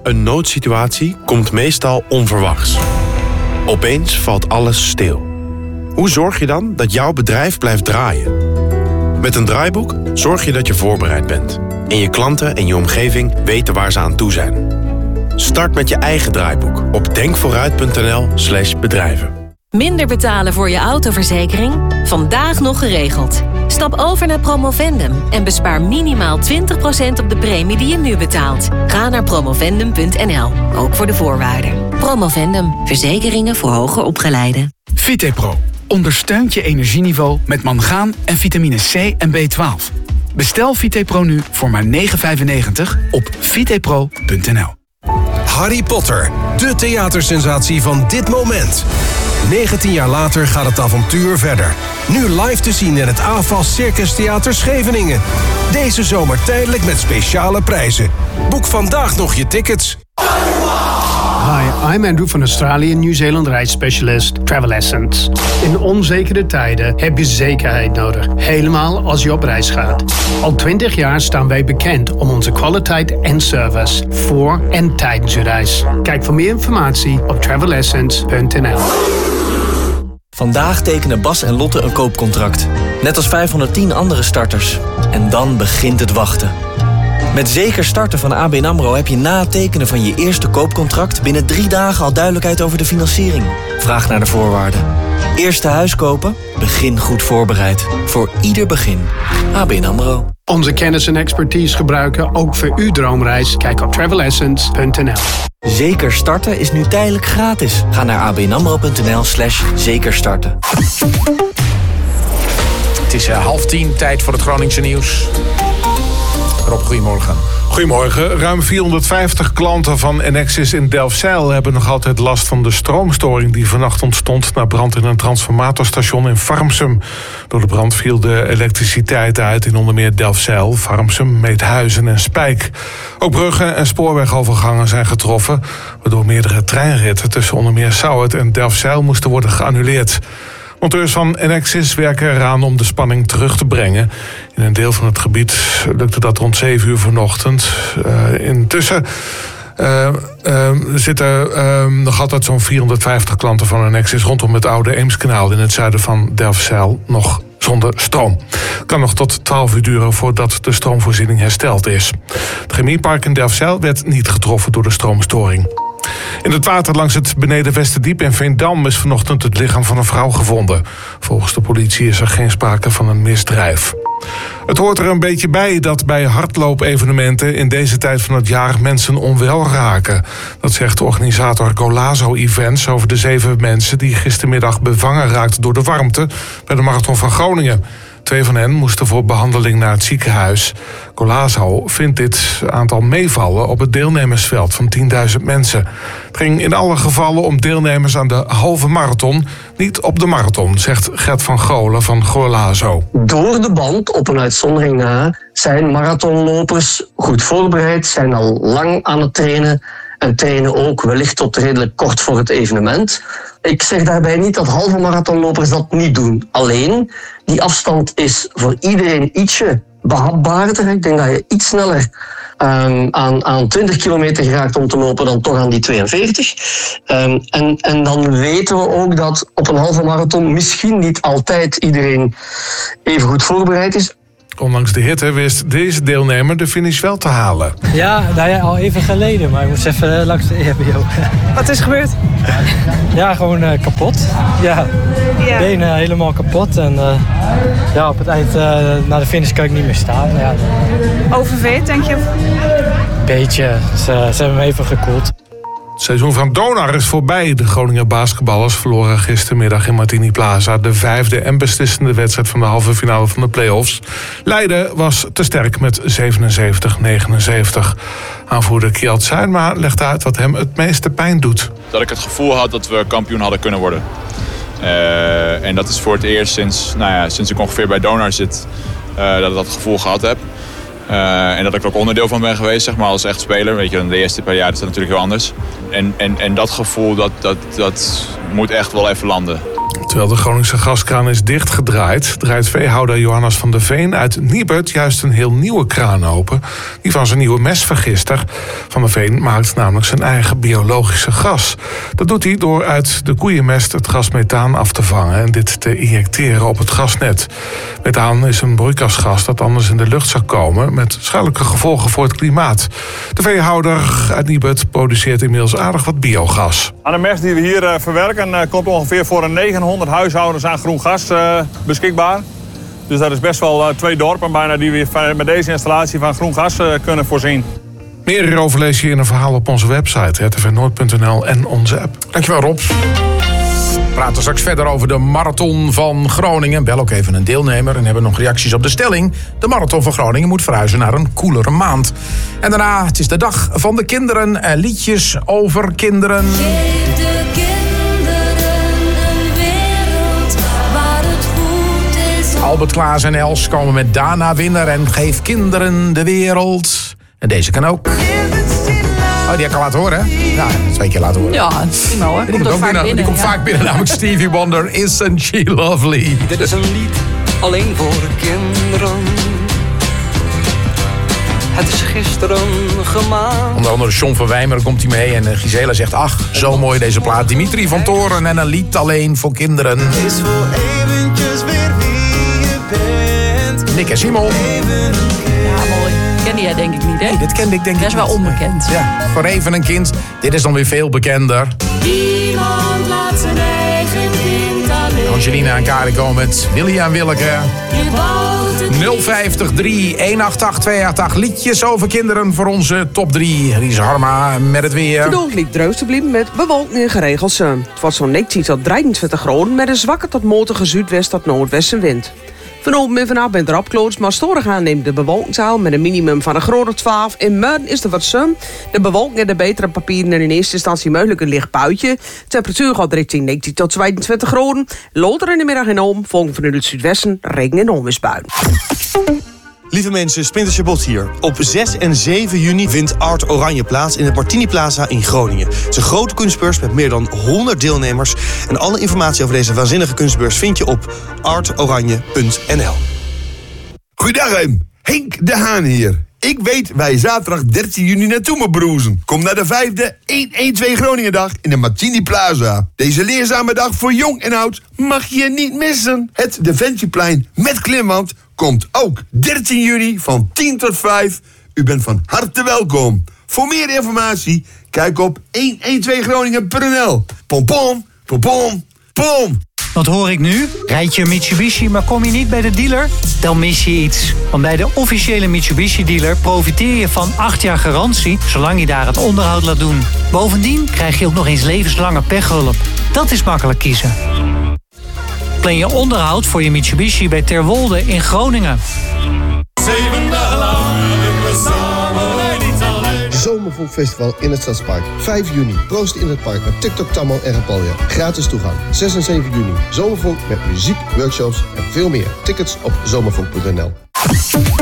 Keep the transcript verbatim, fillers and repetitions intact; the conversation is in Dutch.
Een noodsituatie komt meestal onverwachts. Opeens valt alles stil. Hoe zorg je dan dat jouw bedrijf blijft draaien? Met een draaiboek zorg je dat je voorbereid bent. En je klanten en je omgeving weten waar ze aan toe zijn. Start met je eigen draaiboek op denkvooruit.nl slash bedrijven. Minder betalen voor je autoverzekering? Vandaag nog geregeld. Stap over naar Promovendum en bespaar minimaal twintig procent op de premie die je nu betaalt. Ga naar promovendum punt n l, ook voor de voorwaarden. Promovendum, verzekeringen voor hoger opgeleiden. Vitepro ondersteunt je energieniveau met mangaan en vitamine C en B twaalf. Bestel Vitepro nu voor maar negen euro vijfennegentig op vitepro punt n l. Harry Potter, de theatersensatie van dit moment. negentien jaar later gaat het avontuur verder. Nu live te zien in het A F A S Circus Theater Scheveningen. Deze zomer tijdelijk met speciale prijzen. Boek vandaag nog je tickets. Hi, I'm Andrew van Australië Nieuw-Zeeland reisspecialist Travel Essence. In onzekere tijden heb je zekerheid nodig, helemaal als je op reis gaat. Al twintig jaar staan wij bekend om onze kwaliteit en service voor en tijdens je reis. Kijk voor meer informatie op travel essence punt n l. Vandaag tekenen Bas en Lotte een koopcontract. Net als vijfhonderdtien andere starters. En dan begint het wachten. Met Zeker Starten van A B N AMRO heb je na het tekenen van je eerste koopcontract binnen drie dagen al duidelijkheid over de financiering. Vraag naar de voorwaarden. Eerste huis kopen? Begin goed voorbereid. Voor ieder begin. A B N AMRO. Onze kennis en expertise gebruiken ook voor uw droomreis. Kijk op travel essence punt n l. Zeker Starten is nu tijdelijk gratis. Ga naar abnamro punt n l slash zekerstarten. Het is uh, half tien, tijd voor het Groningse nieuws. Rob, goedemorgen. Goedemorgen. Ruim vierhonderdvijftig klanten van Enexis in Delfzijl hebben nog altijd last van de stroomstoring die vannacht ontstond na brand in een transformatorstation in Farmsum. Door de brand viel de elektriciteit uit in onder meer Delfzijl, Farmsum, Meedhuizen en Spijk. Ook bruggen en spoorwegovergangen zijn getroffen, waardoor meerdere treinritten tussen onder meer Sauwerd en Delfzijl moesten worden geannuleerd. Monteurs van Enexis werken eraan om de spanning terug te brengen. In een deel van het gebied lukte dat rond zeven uur vanochtend. Uh, intussen uh, uh, zitten uh, nog altijd zo'n vierhonderdvijftig klanten van Enexis rondom het oude Eemskanaal in het zuiden van Delfzijl nog zonder stroom. Het kan nog tot twaalf uur duren voordat de stroomvoorziening hersteld is. Het chemiepark in Delfzijl werd niet getroffen door de stroomstoring. In het water langs het Beneden Westerdiep in Veendam is vanochtend het lichaam van een vrouw gevonden. Volgens de politie is er geen sprake van een misdrijf. Het hoort er een beetje bij dat bij hardloopevenementen in deze tijd van het jaar mensen onwel raken. Dat zegt de organisator Golazo Events over de zeven mensen die gistermiddag bevangen raakten door de warmte bij de Marathon van Groningen. Twee van hen moesten voor behandeling naar het ziekenhuis. Golazo vindt dit aantal meevallen op het deelnemersveld van tienduizend mensen. Het ging in alle gevallen om deelnemers aan de halve marathon, niet op de marathon, zegt Gert van Golen van Golazo. Door de band, op een uitzondering na, zijn marathonlopers goed voorbereid, zijn al lang aan het trainen en trainen ook wellicht tot redelijk kort voor het evenement. Ik zeg daarbij niet dat halve marathonlopers dat niet doen. Alleen, die afstand is voor iedereen ietsje behapbaarder. Ik denk dat je iets sneller um, aan, aan twintig kilometer geraakt om te lopen dan toch aan die tweeënveertig. Um, en, en dan weten we ook dat op een halve marathon misschien niet altijd iedereen even goed voorbereid is. Ondanks de hitte wist deze deelnemer de finish wel te halen. Ja, nou ja, al even geleden, maar ik moest even langs de E H B O. Wat is gebeurd? Ja, gewoon uh, kapot. Ja, ja. Benen helemaal kapot. En uh, ja, op het eind, uh, na de finish kan ik niet meer staan. Ja. Oververhit, denk je? Beetje. Ze, ze hebben me even gekoeld. Het seizoen van Donar is voorbij. De Groninger basketballers verloren gistermiddag in Martini Plaza de vijfde en beslissende wedstrijd van de halve finale van de play-offs. Leiden was te sterk met zevenenzeventig negenenzeventig. Aanvoerder Kjeld Zuidma legt uit wat hem het meeste pijn doet. Dat ik het gevoel had dat we kampioen hadden kunnen worden. Uh, en dat is voor het eerst sinds, nou ja, sinds ik ongeveer bij Donar zit, uh, dat ik dat gevoel gehad heb. Uh, en dat ik er ook onderdeel van ben geweest, zeg maar, als echt speler. Weet je, de eerste paar jaar is dat natuurlijk heel anders. En, en, en dat gevoel, dat, dat, dat moet echt wel even landen. Terwijl de Groningse gaskraan is dichtgedraaid, draait veehouder Johannes van der Veen uit Niebert juist een heel nieuwe kraan open. Die van zijn nieuwe mesvergister. Van der Veen maakt namelijk zijn eigen biologische gas. Dat doet hij door uit de koeienmest het gas methaan af te vangen en dit te injecteren op het gasnet. Methaan is een broeikasgas dat anders in de lucht zou komen met schadelijke gevolgen voor het klimaat. De veehouder uit Niebert produceert inmiddels aardig wat biogas. Aan de mest die we hier uh, verwerken uh, komt ongeveer voor een negenhonderd huishoudens aan groen gas uh, beschikbaar. Dus dat is best wel uh, twee dorpen bijna die we met deze installatie van groen gas uh, kunnen voorzien. Meer hierover lees je in een verhaal op onze website r t v noord punt n l en onze app. Dankjewel Rob. We praten straks verder over de Marathon van Groningen. Bel ook even een deelnemer en hebben nog reacties op de stelling. De Marathon van Groningen moet verhuizen naar een koelere maand. En daarna, het is de dag van de kinderen. En liedjes over kinderen. Geef de kinderen een wereld waar het goed is. Albert Klaas en Els komen met Dana Winner en Geef kinderen de wereld. En deze kan ook. Oh, die heb ik al laten horen, hè? Ja, twee keer laten horen. Ja, prima hoor. Die komt, ook binnen, binnen, die komt ja. vaak binnen, namelijk Stevie Wonder. Isn't she lovely? Dit is een lied alleen voor kinderen. Het is gisteren gemaakt. Onder andere John van Wijmer komt hij mee. En Gisela zegt, ach, zo mooi deze plaat. Dimitri van Toren en een lied alleen voor kinderen. Is voor eventjes weer wie je bent. Nick en Simon. Ja, mooi. Kende jij denk ik niet, hè? Nee, dit kende ik denk ik Dat is wel niet. onbekend. Ja, voor even een kind. Dit is dan weer veel bekender. Iemand laat zijn eigen kind alleen. Angelina en Karin komen met Willy en Willeke. nul vijf drie een acht acht twee acht acht. Liedjes over kinderen voor onze top drie. Ries Harma met het weer. Vandaag liep droog te blijven met bewolking en geregeld zon. Het was zo'n negentien tot drieëntwintig graden met een zwakke tot matige zuidwest tot noordwestenwind. Vanochtend en vanavond bent er opgelost, maar storig aanneemt de bewolkingshaal met een minimum van een graad of twaalf. In Muiden is er wat zon. De bewolking en de betere papieren en in eerste instantie mogelijk een licht buitje. Temperatuur gaat richting negentien tot tweeëntwintig graden. Later in de middag in Oom, volgen vanuit het zuidwesten, regen en onweersbuien. Lieve mensen, Splinter Chabot hier. Op zes en zeven juni vindt Art Oranje plaats in het Martini Plaza in Groningen. Het is een grote kunstbeurs met meer dan honderd deelnemers. En alle informatie over deze waanzinnige kunstbeurs vind je op art oranje punt n l. Goeiedag, Heem. Henk de Haan hier. Ik weet waar je zaterdag dertien juni naartoe moet broezen. Kom naar de vijfde honderdtwaalf Groningendag in de Martini Plaza. Deze leerzame dag voor jong en oud mag je niet missen. Het Defensieplein met klimwand komt ook dertien juni van tien tot vijf. U bent van harte welkom. Voor meer informatie, kijk op honderdtwaalf groningen punt n l. Pom pom, pom pom, pom. Wat hoor ik nu? Rijd je een Mitsubishi, maar kom je niet bij de dealer? Dan mis je iets. Want bij de officiële Mitsubishi-dealer profiteer je van acht jaar garantie, zolang je daar het onderhoud laat doen. Bovendien krijg je ook nog eens levenslange pechhulp. Dat is makkelijk kiezen. Plan je onderhoud voor je Mitsubishi bij Terwolde in Groningen. Zeven dagen lang we samen niet alleen. Zomervolkfestival in het Stadspark. vijf juni. Proost in het park met TikTok, Tammo en Rapalja. Gratis toegang. zes en zeven juni. Zomervolk met muziek, workshops en veel meer. Tickets op zomervolk punt n l.